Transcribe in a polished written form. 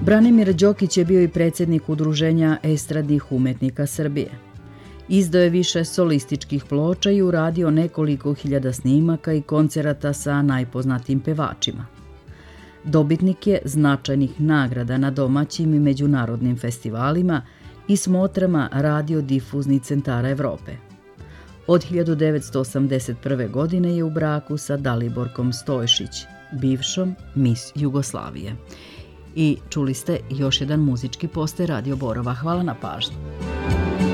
Branimir Đokić je bio i predsjednik Udruženja estradnih umetnika Srbije. Izdao je više solističkih ploča i uradio nekoliko hiljada snimaka i koncerata sa najpoznatijim pevačima. Dobitnik je značajnih nagrada na domaćim i međunarodnim festivalima i smotrama radiodifuznih centara Evrope. Od 1981. godine je u braku sa Daliborkom Stojšić, bivšom Miss Jugoslavije. I čuli ste još jedan muzički poster Radio Borova. Hvala na pažnji.